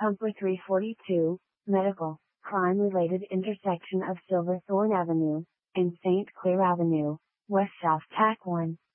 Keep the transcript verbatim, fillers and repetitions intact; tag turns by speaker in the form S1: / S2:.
S1: Pumper three forty-two, Medical, crime-related intersection of Silverthorne Avenue and Saint Clair Avenue, West South Tack one.